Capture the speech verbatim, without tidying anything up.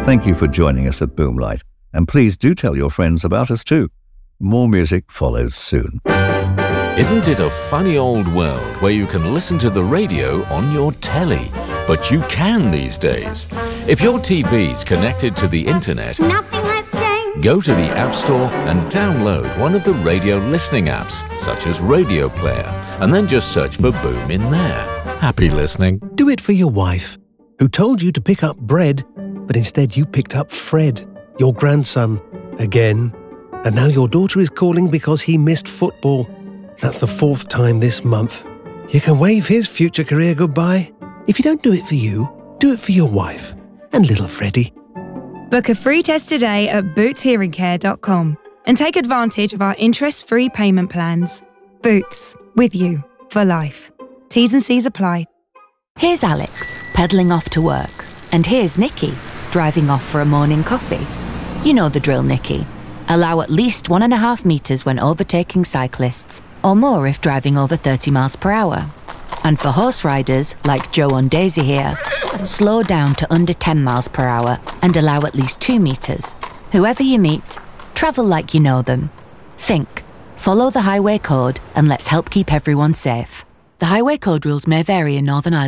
Thank you for joining us at Boomlight, and please do tell your friends about us too. More music follows soon. Isn't it a funny old world where you can listen to the radio on your telly? But you can these days. If your T V's connected to the internet, Nothing has changed. go to the App Store and download one of the radio listening apps, such as Radio Player, and then just search for Boom in there. Happy listening. Do it for your wife, who told you to pick up bread, but instead you picked up Fred, your grandson, again. And now your daughter is calling because he missed football. That's the fourth time this month. You can wave his future career goodbye. If you don't do it for you, do it for your wife and little Freddie. Book a free test today at boots hearing care dot com and take advantage of our interest-free payment plans. Boots, with you for life. T's and C's apply. Here's Alex, pedalling off to work. And here's Nikki, driving off for a morning coffee. You know the drill, Nikki. Allow at least one and a half metres when overtaking cyclists, or more if driving over thirty miles per hour. And for horse riders, like Joe and Daisy here, slow down to under ten miles per hour and allow at least two metres. Whoever you meet, travel like you know them. Think, follow the highway code, and let's help keep everyone safe. The highway code rules may vary in Northern Ireland.